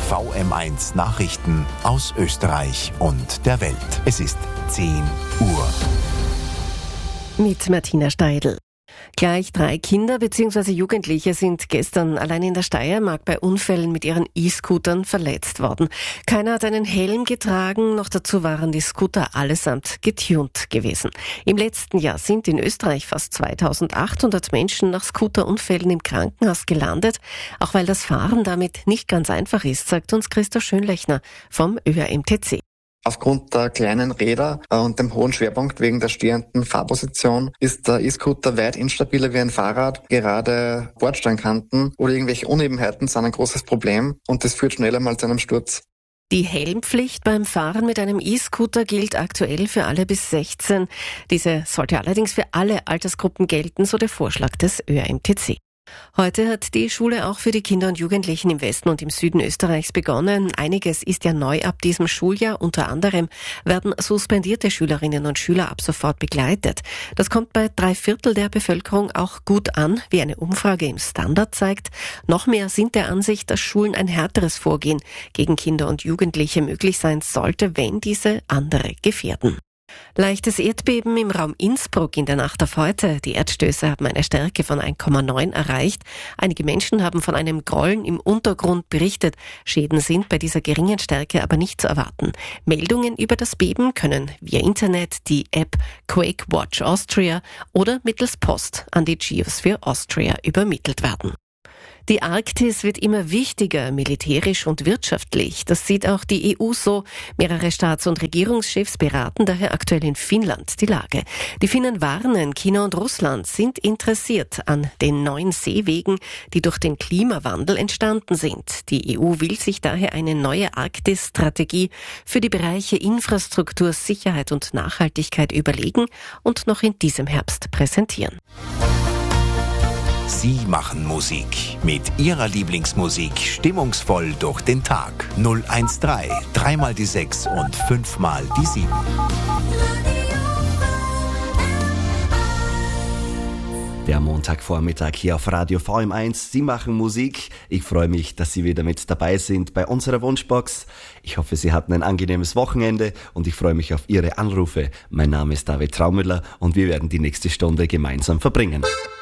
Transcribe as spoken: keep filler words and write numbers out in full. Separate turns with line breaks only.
V M eins Nachrichten aus Österreich und der Welt. Es ist zehn Uhr.
Mit Martina Steidl. Gleich drei Kinder bzw. Jugendliche sind gestern allein in der Steiermark bei Unfällen mit ihren E-Scootern verletzt worden. Keiner hat einen Helm getragen, noch dazu waren die Scooter allesamt getunt gewesen. Im letzten Jahr sind in Österreich fast zweitausendachthundert Menschen nach Scooterunfällen im Krankenhaus gelandet. Auch weil das Fahren damit nicht ganz einfach ist, sagt uns Christoph Schönlechner vom Ö R M T C.
Aufgrund der kleinen Räder und dem hohen Schwerpunkt wegen der stehenden Fahrposition ist der E-Scooter weit instabiler wie ein Fahrrad. Gerade Bordsteinkanten oder irgendwelche Unebenheiten sind ein großes Problem und das führt schneller mal zu einem Sturz.
Die Helmpflicht beim Fahren mit einem E-Scooter gilt aktuell für alle bis sechzehn. Diese sollte allerdings für alle Altersgruppen gelten, so der Vorschlag des Ö R M T C. Heute hat die Schule auch für die Kinder und Jugendlichen im Westen und im Süden Österreichs begonnen. Einiges ist ja neu ab diesem Schuljahr. Unter anderem werden suspendierte Schülerinnen und Schüler ab sofort begleitet. Das kommt bei drei Viertel der Bevölkerung auch gut an, wie eine Umfrage im Standard zeigt. Noch mehr sind der Ansicht, dass Schulen ein härteres Vorgehen gegen Kinder und Jugendliche möglich sein sollte, wenn diese andere gefährden. Leichtes Erdbeben im Raum Innsbruck in der Nacht auf heute. Die Erdstöße haben eine Stärke von eins Komma neun erreicht. Einige Menschen haben von einem Grollen im Untergrund berichtet. Schäden sind bei dieser geringen Stärke aber nicht zu erwarten. Meldungen über das Beben können via Internet, die App Quake Watch Austria oder mittels Post an die Geosphere Austria übermittelt werden. Die Arktis wird immer wichtiger, militärisch und wirtschaftlich. Das sieht auch die E U so. Mehrere Staats- und Regierungschefs beraten daher aktuell in Finnland die Lage. Die Finnen warnen, China und Russland sind interessiert an den neuen Seewegen, die durch den Klimawandel entstanden sind. Die E U will sich daher eine neue Arktis-Strategie für die Bereiche Infrastruktur, Sicherheit und Nachhaltigkeit überlegen und noch in diesem Herbst präsentieren.
Sie machen Musik. Mit Ihrer Lieblingsmusik stimmungsvoll durch den Tag. null eins drei, dreimal die sechs und fünfmal die sieben.
Der Montagvormittag hier auf Radio V M eins. Sie machen Musik. Ich freue mich, dass Sie wieder mit dabei sind bei unserer Wunschbox. Ich hoffe, Sie hatten ein angenehmes Wochenende und ich freue mich auf Ihre Anrufe. Mein Name ist David Traumüller und wir werden die nächste Stunde gemeinsam verbringen.